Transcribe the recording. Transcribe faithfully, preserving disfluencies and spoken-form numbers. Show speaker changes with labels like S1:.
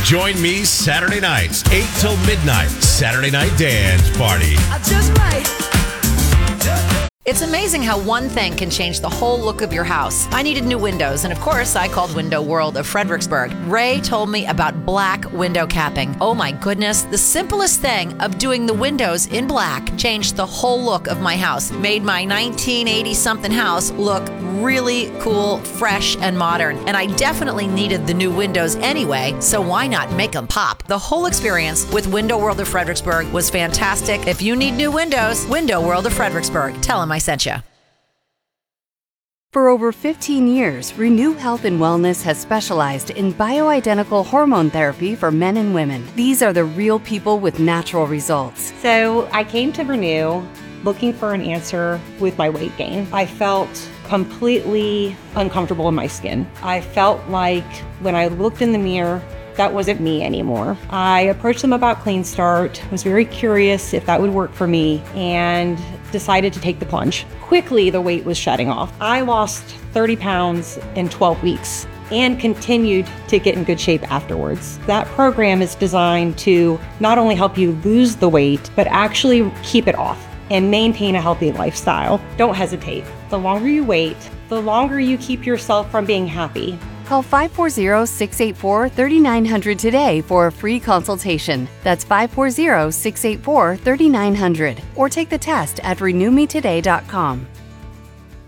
S1: Join me Saturday nights, eight till midnight. Saturday Night Dance Party.
S2: I just might.
S3: It's amazing how one thing can change the whole look of your house. I needed new windows, and of course, I called Window World of Fredericksburg. Ray told me about black window capping. Oh my goodness, the simplest thing of doing the windows in black changed the whole look of my house. Made my nineteen eighty-something house look really cool, fresh, and modern. And I definitely needed the new windows anyway, so why not make them pop? The whole experience with Window World of Fredericksburg was fantastic. If you need new windows, Window World of Fredericksburg. Tell them I sent you.
S4: For over fifteen years, Renew Health and Wellness has specialized in bioidentical hormone therapy for men and women. These are the real people with natural results.
S5: So I came to Renew looking for an answer with my weight gain. I felt completely uncomfortable in my skin. I felt like when I looked in the mirror, that wasn't me anymore. I approached them about Clean Start, was very curious if that would work for me, and decided to take the plunge. Quickly, the weight was shedding off. I lost thirty pounds in twelve weeks and continued to get in good shape afterwards. That program is designed to not only help you lose the weight, but actually keep it off and maintain a healthy lifestyle. Don't hesitate. The longer you wait, the longer you keep yourself from being happy.
S4: Call five four zero, six eight four, three nine zero zero today for a free consultation. That's five four zero, six eight four, three nine zero zero. Or take the test at renew me today dot com.